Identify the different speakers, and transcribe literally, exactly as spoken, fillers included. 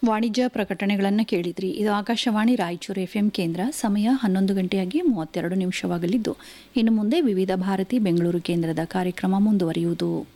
Speaker 1: ವಾಣಿಜ್ಯ ಪ್ರಕಟಣೆಗಳನ್ನು ಕೇಳಿದ್ರಿ. ಇದು ಆಕಾಶವಾಣಿ ರಾಯಚೂರು ಎಫ್ಎಂ ಕೇಂದ್ರ. ಸಮಯ ಹನ್ನೊಂದು ಗಂಟೆಯಾಗಿ ಮೂವತ್ತೆರಡು ನಿಮಿಷವಾಗಲಿದ್ದು, ಇನ್ನು ಮುಂದೆ ವಿವಿಧ ಭಾರತಿ ಬೆಂಗಳೂರು ಕೇಂದ್ರದ ಕಾರ್ಯಕ್ರಮ ಮುಂದುವರಿಯುವುದು.